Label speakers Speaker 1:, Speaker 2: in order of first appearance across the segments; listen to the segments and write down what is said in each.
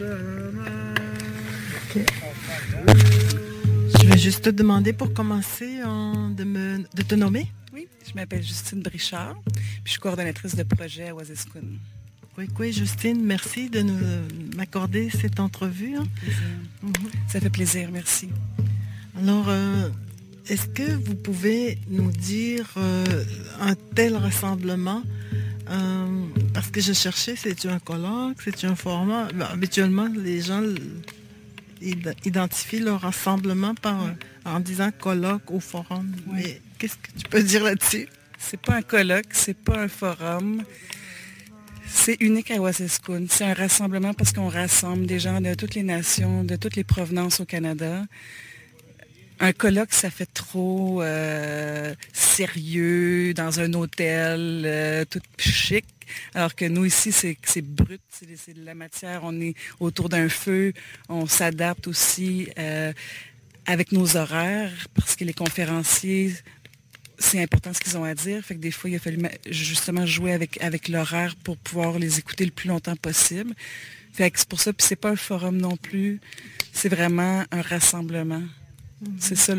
Speaker 1: Ok. Je vais juste te demander pour commencer de te nommer.
Speaker 2: Oui, je m'appelle Justine Brichard, puis je suis coordonnatrice de projet à Waziskoun.
Speaker 1: Oui, Justine, merci de m'accorder cette entrevue.
Speaker 2: Ça fait plaisir, merci.
Speaker 1: Alors, est-ce que vous pouvez nous dire un tel rassemblement, parce que je cherchais, c'est un colloque, c'est un format. Habituellement, les gens identifient leur rassemblement en disant colloque ou forum. Oui. Mais qu'est-ce que tu peux dire là-dessus?
Speaker 2: C'est pas un colloque, c'est pas un forum. C'est unique à Waziskoun. C'est un rassemblement parce qu'on rassemble des gens de toutes les nations, de toutes les provenances au Canada. Un colloque, ça fait trop sérieux, dans un hôtel, tout chic. Alors que nous, ici, c'est brut, c'est de la matière. On est autour d'un feu, on s'adapte aussi avec nos horaires, parce que les conférenciers, c'est important ce qu'ils ont à dire. Fait que des fois, il a fallu justement jouer avec l'horaire pour pouvoir les écouter le plus longtemps possible. Fait que c'est pour ça, puis c'est pas un forum non plus, c'est vraiment un rassemblement. C'est ça,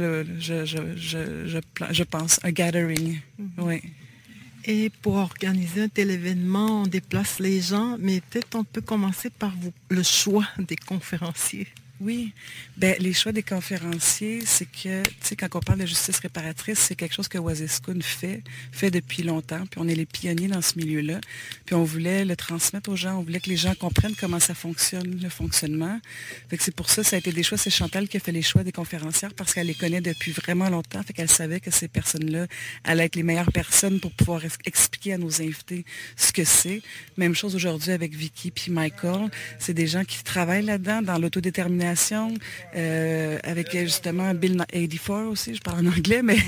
Speaker 2: je pense, un gathering. Oui.
Speaker 1: Et pour organiser un tel événement, on déplace les gens, mais peut-être on peut commencer par le choix des conférenciers.
Speaker 2: Oui, bien, les choix des conférenciers, c'est que, tu sais, quand on parle de justice réparatrice, c'est quelque chose que Waziskoun fait depuis longtemps, puis on est les pionniers dans ce milieu-là, puis on voulait le transmettre aux gens, on voulait que les gens comprennent comment ça fonctionne, le fonctionnement. Fait que c'est pour ça a été des choix, c'est Chantal qui a fait les choix des conférencières, parce qu'elle les connaît depuis vraiment longtemps, fait qu'elle savait que ces personnes-là allaient être les meilleures personnes pour pouvoir expliquer à nos invités ce que c'est. Même chose aujourd'hui avec Vicky puis Michael, c'est des gens qui travaillent là-dedans, dans l'autodétermination, avec justement Bill 84 aussi, je parle en anglais, mais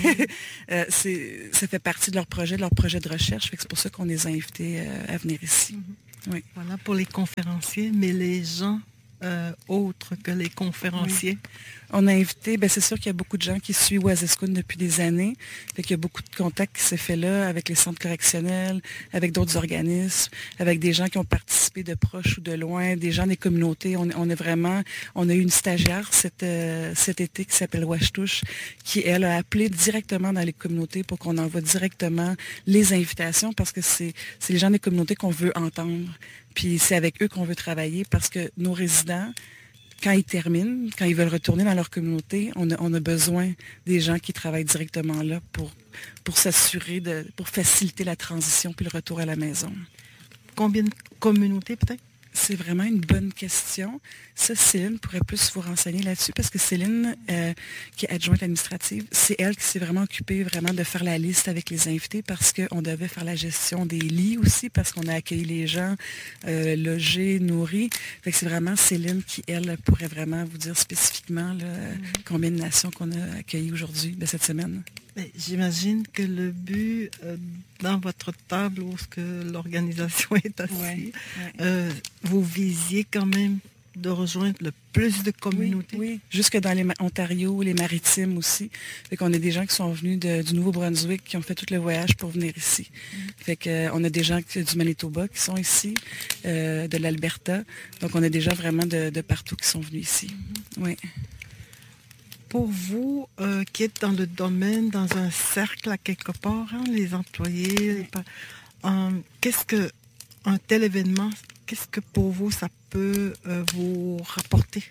Speaker 2: ça fait partie de leur projet de recherche. Fait que c'est pour ça qu'on les a invités à venir ici. Oui.
Speaker 1: Voilà pour les conférenciers, mais les gens autres que les conférenciers.
Speaker 2: Oui. On a invité, c'est sûr qu'il y a beaucoup de gens qui suivent Waziskoun depuis des années. Fait qu'il y a beaucoup de contacts qui s'est fait là avec les centres correctionnels, avec d'autres organismes, avec des gens qui ont participé de proche ou de loin, des gens des communautés. On a eu une stagiaire cet été qui s'appelle Washtouche, qui, elle, a appelé directement dans les communautés pour qu'on envoie directement les invitations parce que c'est les gens des communautés qu'on veut entendre. Puis c'est avec eux qu'on veut travailler parce que nos résidents, quand ils terminent, quand ils veulent retourner dans leur communauté, on a besoin des gens qui travaillent directement là pour s'assurer, pour faciliter la transition puis le retour à la maison.
Speaker 1: Combien de communautés peut-être?
Speaker 2: C'est vraiment une bonne question. Ça, Céline pourrait plus vous renseigner là-dessus parce que Céline, qui est adjointe administrative, c'est elle qui s'est vraiment occupée vraiment de faire la liste avec les invités parce qu'on devait faire la gestion des lits aussi parce qu'on a accueilli les gens, logés, nourris. Fait que c'est vraiment Céline qui, elle, pourrait vraiment vous dire spécifiquement combien de nations qu'on a accueillies aujourd'hui, cette semaine.
Speaker 1: J'imagine que le but dans votre table où l'organisation est assise, vous visiez quand même de rejoindre le plus de communautés.
Speaker 2: Oui. Jusque dans les Ontario, les Maritimes aussi. Fait qu'on a des gens qui sont venus du Nouveau-Brunswick, qui ont fait tout le voyage pour venir ici. Fait qu'on a des gens du Manitoba qui sont ici, de l'Alberta. Donc on a des gens vraiment de partout qui sont venus ici. Oui.
Speaker 1: Pour vous, qui êtes dans le domaine, dans un cercle à quelque part, les employés, qu'est-ce qu'un tel événement, qu'est-ce que pour vous ça peut vous rapporter?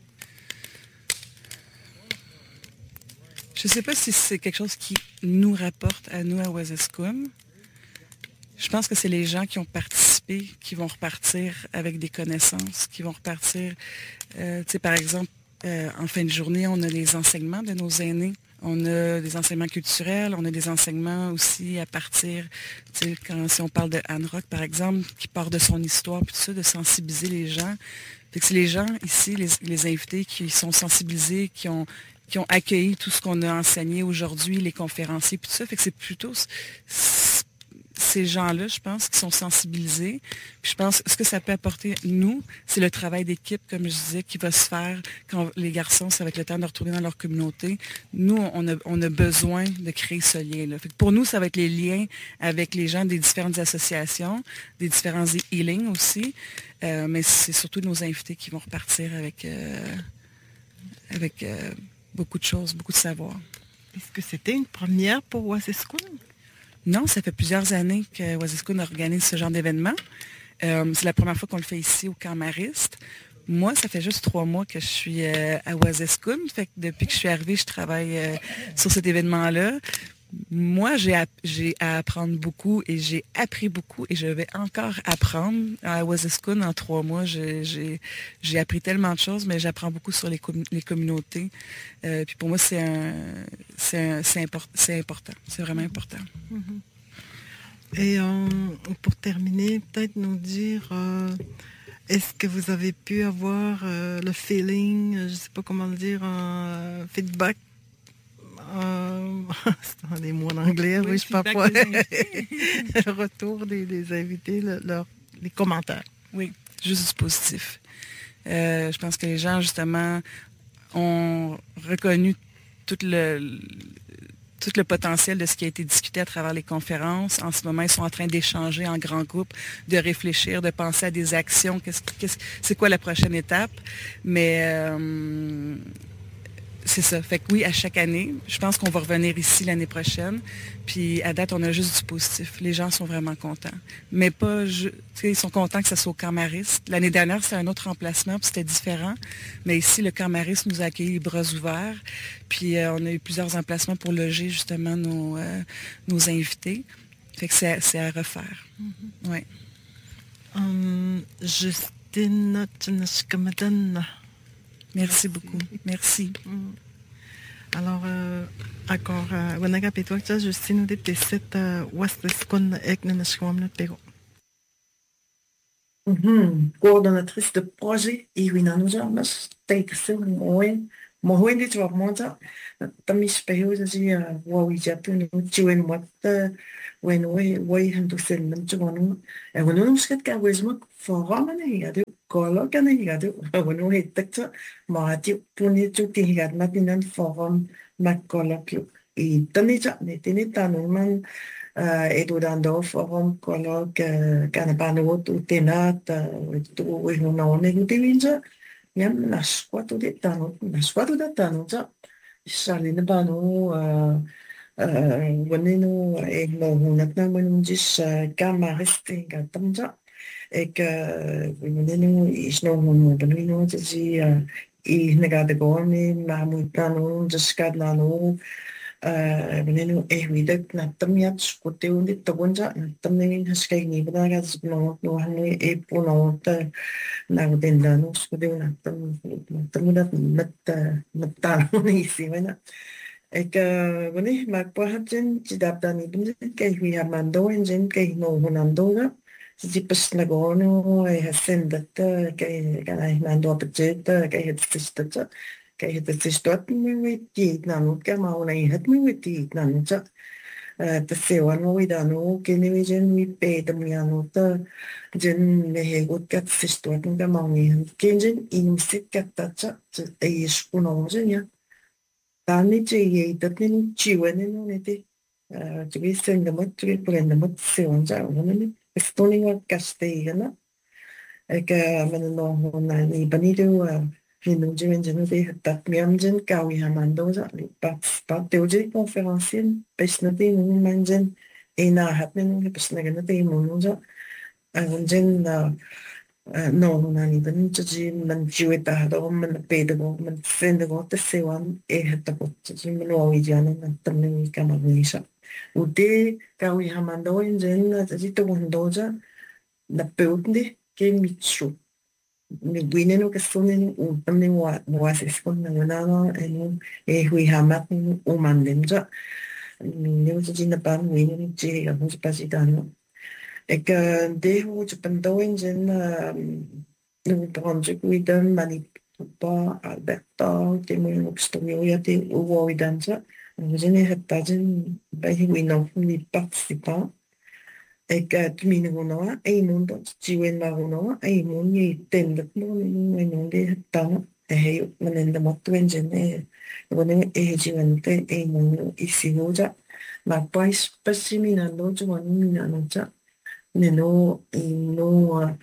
Speaker 2: Je ne sais pas si c'est quelque chose qui nous rapporte à nous à Waziskoun. Je pense que c'est les gens qui ont participé qui vont repartir avec des connaissances, qui vont repartir, par exemple, en fin de journée, on a les enseignements de nos aînés. On a des enseignements culturels, on a des enseignements aussi à partir, si on parle de Anne Rock, par exemple, qui part de son histoire, puis tout ça, de sensibiliser les gens. Fait que c'est les gens ici, les invités, qui sont sensibilisés, qui ont accueilli tout ce qu'on a enseigné aujourd'hui, les conférenciers, puis tout ça. Fait que c'est plutôt ces gens-là, je pense, qui sont sensibilisés. Puis je pense que ce que ça peut apporter, nous, c'est le travail d'équipe, comme je disais, qui va se faire quand les garçons, ça va être le temps de retourner dans leur communauté. Nous, on a besoin de créer ce lien-là. Fait que pour nous, ça va être les liens avec les gens des différentes associations, des différents healings aussi. Mais c'est surtout nos invités qui vont repartir avec beaucoup de choses, beaucoup de savoir.
Speaker 1: Est-ce que c'était une première pour Waziskun?
Speaker 2: Non, ça fait plusieurs années que Waziskun organise ce genre d'événement. C'est la première fois qu'on le fait ici au Camp Mariste. Moi, ça fait juste 3 mois que je suis à Waziskun. Fait que depuis que je suis arrivée, je travaille sur cet événement-là. Moi, j'ai à apprendre beaucoup et j'ai appris beaucoup et je vais encore apprendre à Waziskun en 3 mois. J'ai appris tellement de choses, mais j'apprends beaucoup sur les communautés. Puis pour moi, c'est important. C'est vraiment important.
Speaker 1: Et pour terminer, peut-être nous dire, est-ce que vous avez pu avoir le feeling, je ne sais pas comment le dire, un feedback? C'est des mots en anglais, oui, je parfois. Le retour des invités, les commentaires.
Speaker 2: Oui, juste du positif. Je pense que les gens, justement, ont reconnu tout le potentiel de ce qui a été discuté à travers les conférences. En ce moment, ils sont en train d'échanger en grand groupe, de réfléchir, de penser à des actions. C'est quoi la prochaine étape? Mais c'est ça. Fait que oui, à chaque année, je pense qu'on va revenir ici l'année prochaine. Puis à date, on a juste du positif. Les gens sont vraiment contents. Mais pas, ils sont contents que ça soit au Camp Mariste. L'année dernière, c'était un autre emplacement, puis c'était différent. Mais ici, le Camp Mariste nous a accueillis les bras ouverts. Puis on a eu plusieurs emplacements pour loger justement nos invités. Fait que c'est à refaire. Oui.
Speaker 1: Justine Tchinashkamadan.
Speaker 2: Merci beaucoup. Merci.
Speaker 1: Alors, encore, Wanaga Petwakcha, Justine, de Tesset, Waziskun, Eknanashkwamna, Pego.
Speaker 3: Coordonnatrice de projet, Irina Nujamas, Takesil, Mohen, dit wat monta, Tamis Pehuzi, Wawijapun, Chuen wat, way, and to send them to one. And when you get Kawismak for Romani, I do call up and I do, when you hit the Marty Puni to the had nothing and for McCollop. Itanita, Nitinita, edurando forum colloc canapano tutenat tu non utilizza miam nasquato da tano già salina banu waneno e no natna when just camariste gatamja e che waneno is no one waneno ji I negada goni ma mutano just cadnano Veneno ehwidet nattamiat skuteundi togonja nattamnin haskayni badagas no hanni e punota nagdendano skuteu nattamudat mattano ni simena ek wani magpahatjen jidaptani bindin kay hui hamando enjen kay no hunandoga Zipas nagono ay hasendat kay kanay nando apjet kay hetsistat kay hetsistat mi tiit nanut ka mauna ihat mi tiit nanut tasewan mo idano kini jen mi pe damiano ta jen mehegut kat sistat ka mauni kenjen imsit katatsa ay skuno jen tani je ye tatni chiwen no nete tuwi sendamat tuwi prendamat sewan ja wani Estonia Castellana, que no ni banido ni jimen de dat miamjen kawi hamandoza li pat teoje conferencien pesnati ni manjen ena happening pesnagana te monoza anjen no ni ban ji man jueta do man pedo man sendago te sewan hatapo ji no wijana tamni kamanisha Ude kawi hamando enjen zito wandoja na peutne ke mitsu. Ni gwine no kasonen tamne Waziskun na wana enu hui hamat ni umandemja. Ni uji na pan wine ni je ya mus pasidano. Ek de hu japando enjen no bronze kuidan Manitoba Alberta te mo obstomio ya te uwo idanza. J'ai une page, oui, non, les participants. Eka tumina honoa, ei mun tot jiwen la honoa, ei mun ye tendet mo ni nun de tana. Hei manenda matuen jene, wane e jiwen te ei mun isi hoja. Ma pais pasimina no juan mina no ja. Neno no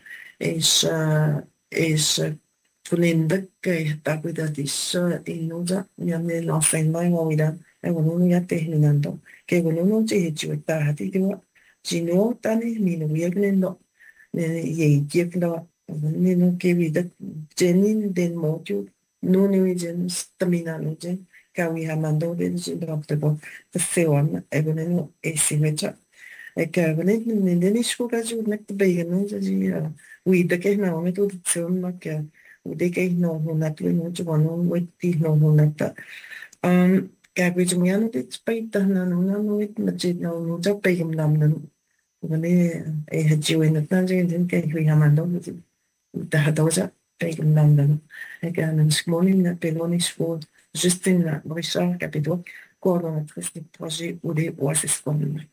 Speaker 3: is tulinda kay tapuda dis no ja. Nyame la fen mai ngawida. E wano ya te hinando. Ke wano no je jiwen ta hati diwa. Gino tani mino viaglendo ne ye gievla nino che vita genin den moju non ne gen stamina no gen ka we ha mando den gen doctor bo the film eboneno e simecha e ka bonet ne den scho ka ju nek te begen no ji we de ke na me to tsun ma ke u de ke no no na tu no ju no we ti no no na ta ka we ju mi ano te spaita na no na no it ma ji no no ja begen nam na Vale, jiwen at nandiyan din kay Huyaman daw. Dahadosa, kay London. Kaya nang morning na pelonis po, Justin na Marisol Capito, coordinatrice du projet OD Oasis Commune.